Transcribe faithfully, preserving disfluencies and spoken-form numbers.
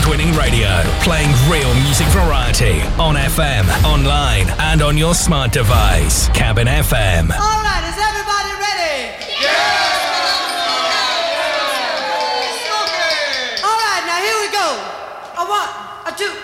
award-winning radio, playing real music variety on F M, online, and on your smart device. Cabin F M. All right, is everybody ready? Yeah! All right, now here we go. A one, a two.